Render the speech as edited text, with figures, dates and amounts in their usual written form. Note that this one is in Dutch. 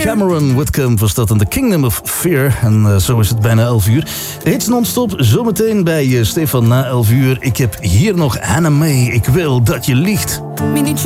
Cameron Whitcomb was dat in The Kingdom of Fear. En zo is het bijna 11 uur. De hits non-stop, zometeen bij Stefan na 11 uur. Ik heb hier nog Hannah May. Ik wil dat je liegt.